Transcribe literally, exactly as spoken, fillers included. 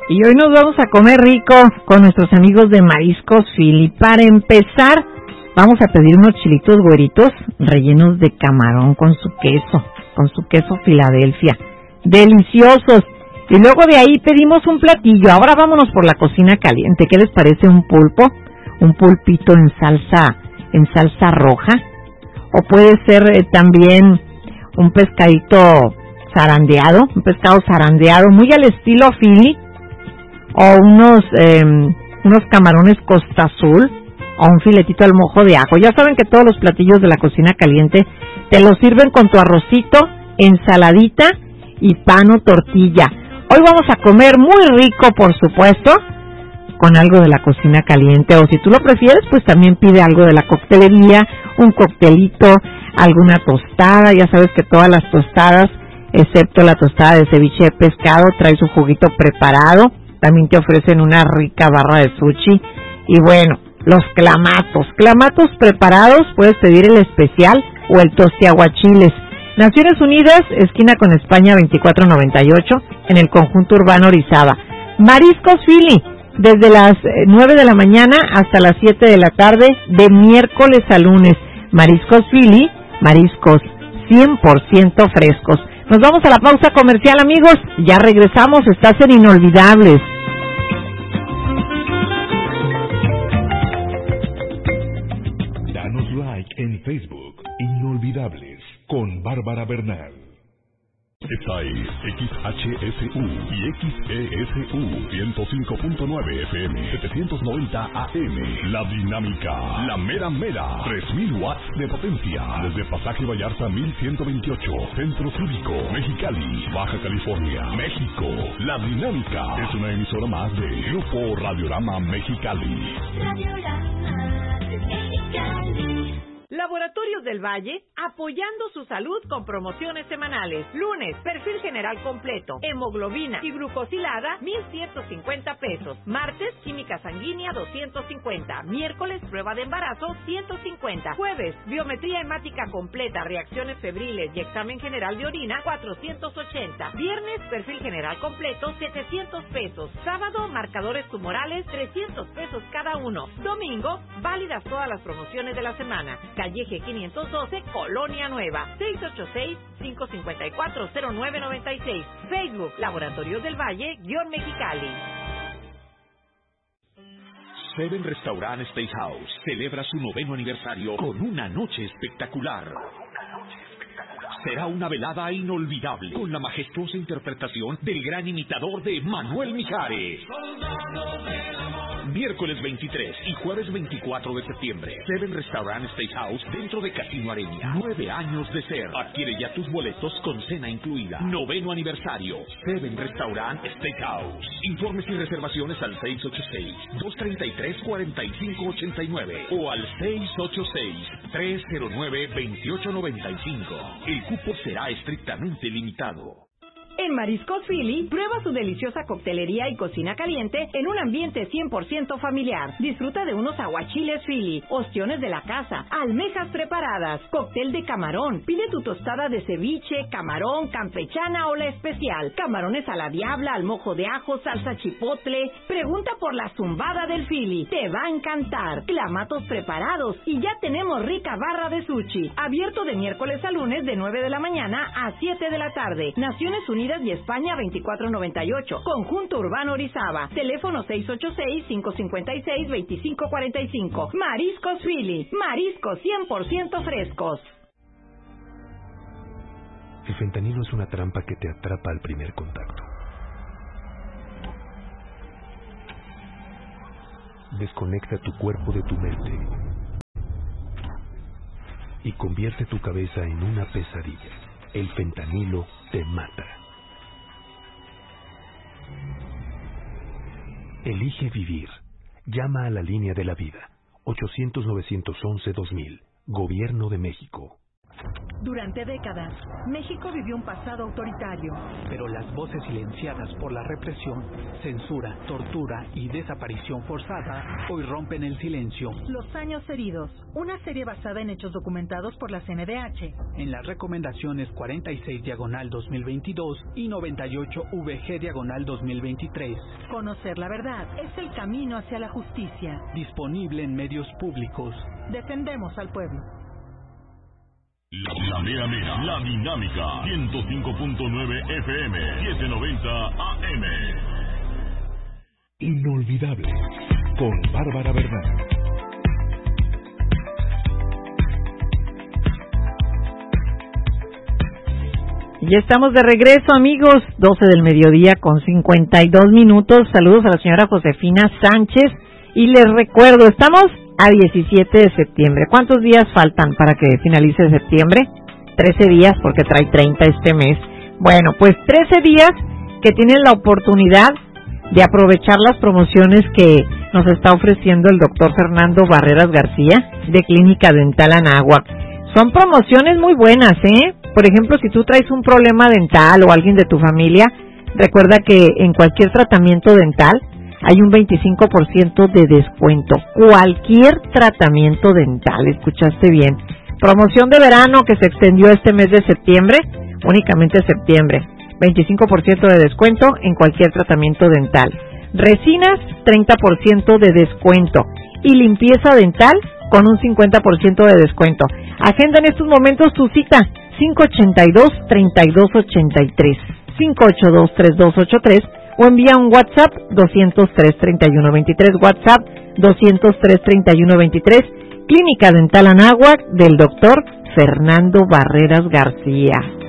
Y hoy nos vamos a comer rico con nuestros amigos de Mariscos Philly. Para empezar, vamos a pedir unos chilitos güeritos rellenos de camarón con su queso, con su queso Filadelfia. Deliciosos. Y luego de ahí pedimos un platillo. Ahora vámonos por la cocina caliente. ¿Qué les parece un pulpo? Un pulpito en salsa, en salsa roja. O puede ser eh, también un pescadito zarandeado, un pescado zarandeado muy al estilo Philly. O unos eh, unos camarones Costa Azul, o un filetito al mojo de ajo. Ya saben que todos los platillos de la cocina caliente te los sirven con tu arrocito, ensaladita y pan o tortilla. Hoy vamos a comer muy rico, por supuesto, con algo de la cocina caliente, o si tú lo prefieres, pues también pide algo de la coctelería, un coctelito, alguna tostada. Ya sabes que todas las tostadas, excepto la tostada de ceviche de pescado, trae su juguito preparado. También te ofrecen una rica barra de sushi. Y bueno, los clamatos. Clamatos preparados, puedes pedir el especial o el tostiaguachiles. Naciones Unidas, esquina con España veinticuatro noventa y ocho, en el conjunto urbano Orizaba. Mariscos Philly, desde las nueve de la mañana hasta las siete de la tarde, de miércoles a lunes. Mariscos Philly, mariscos cien por ciento frescos. Nos vamos a la pausa comercial, amigos. Ya regresamos, estás en Inolvidables. Danos like en Facebook, Inolvidables, con Bárbara Bernal. Esta es X H S U y X E S U ciento cinco punto nueve F M, setecientos noventa A M. La Dinámica, la mera mera, tres mil watts de potencia. Desde Pasaje Vallarta mil ciento veintiocho, Centro Cívico, Mexicali, Baja California, México. La Dinámica es una emisora más de Grupo Radiorama Mexicali. Radiorama Mexicali. Laboratorios del Valle, apoyando su salud con promociones semanales. Lunes, perfil general completo, hemoglobina y glucosilada, mil ciento cincuenta pesos. Martes, química sanguínea, doscientos cincuenta. Miércoles, prueba de embarazo, ciento cincuenta. Jueves, biometría hemática completa, reacciones febriles y examen general de orina, cuatrocientos ochenta. Viernes, perfil general completo, setecientos pesos. Sábado, marcadores tumorales, trescientos pesos cada uno. Domingo, válidas todas las promociones de la semana. Calle G quinientos doce, Colonia Nueva, seis ocho seis, cinco cinco cuatro, cero nueve nueve seis. Facebook, Laboratorios del Valle, guión Mexicali. Seven Restaurant Steakhouse celebra su noveno aniversario con una noche espectacular. Será una velada inolvidable con la majestuosa interpretación del gran imitador de Manuel Mijares. Miércoles veintitrés y jueves veinticuatro de septiembre, Seven Restaurant Steakhouse dentro de Casino Arenia. Nueve años de ser. Adquiere ya tus boletos con cena incluida. Noveno aniversario, Seven Restaurant Steakhouse. Informes y reservaciones al seis ocho seis, dos tres tres, cuatro cinco ocho nueve o al seis ocho seis, tres cero nueve, dos ocho nueve cinco. El cupo será estrictamente limitado. En Mariscos Philly, prueba su deliciosa coctelería y cocina caliente en un ambiente cien por ciento familiar. Disfruta de unos aguachiles Philly, ostiones de la casa, almejas preparadas, cóctel de camarón. Pide tu tostada de ceviche, camarón, campechana o la especial. Camarones a la diabla, al mojo de ajo, salsa chipotle. Pregunta por la zumbada del Philly. Te va a encantar. Clamatos preparados y ya tenemos rica barra de sushi. Abierto de miércoles a lunes de nueve de la mañana a siete de la tarde. Naciones Unidas y España veinticuatro noventa y ocho. Conjunto Urbano Orizaba. Teléfono seis ocho seis, cinco cinco seis, dos cinco cuatro cinco. Mariscos Philly. Mariscos cien por ciento frescos. El fentanilo es una trampa que te atrapa al primer contacto. Desconecta tu cuerpo de tu mente y convierte tu cabeza en una pesadilla. El fentanilo te mata. Elige vivir. Llama a la línea de la vida. ochocientos, novecientos once, dos mil. Gobierno de México. Durante décadas, México vivió un pasado autoritario. Pero las voces silenciadas por la represión, censura, tortura y desaparición forzada hoy rompen el silencio. Los años heridos, una serie basada en hechos documentados por la C N D H. En las recomendaciones cuarenta y seis diagonal dos mil veintidós y noventa y ocho V G diagonal dos mil veintitrés. Conocer la verdad es el camino hacia la justicia. Disponible en medios públicos. Defendemos al pueblo. La mera mera, la dinámica, ciento cinco punto nueve F M, setecientos noventa A M. Inolvidable, con Bárbara Bernal. Ya estamos de regreso, amigos, doce del mediodía con cincuenta y dos minutos. Saludos a la señora Josefina Sánchez y les recuerdo, estamos a diecisiete de septiembre. ¿Cuántos días faltan para que finalice septiembre? trece días, porque trae treinta este mes. Bueno, pues trece días que tienen la oportunidad de aprovechar las promociones que nos está ofreciendo el doctor Fernando Barreras García de Clínica Dental Anáhuac. Son promociones muy buenas, ¿eh? Por ejemplo, si tú traes un problema dental o alguien de tu familia, recuerda que en cualquier tratamiento dental hay un veinticinco por ciento de descuento. Cualquier tratamiento dental, escuchaste bien. Promoción de verano que se extendió este mes de septiembre, únicamente septiembre. veinticinco por ciento de descuento en cualquier tratamiento dental. Resinas, treinta por ciento de descuento. Y limpieza dental con un cincuenta por ciento de descuento. Agenda en estos momentos tu cita, cinco ochenta y dos, treinta y dos ochenta y tres. cinco ocho dos, tres dos ocho tres. O envía un WhatsApp doscientos tres, treinta y uno veintitrés, WhatsApp doscientos tres, treinta y uno veintitrés, Clínica Dental Anáhuac del doctor Fernando Barreras García.